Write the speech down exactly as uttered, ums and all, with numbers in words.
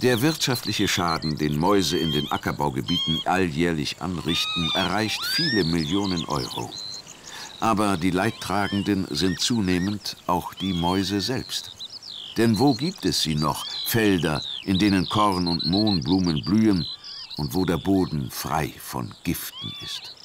Der wirtschaftliche Schaden, den Mäuse in den Ackerbaugebieten alljährlich anrichten, erreicht viele Millionen Euro. Aber die Leidtragenden sind zunehmend auch die Mäuse selbst. Denn wo gibt es sie noch, Felder, in denen Korn und Mohnblumen blühen und wo der Boden frei von Giften ist?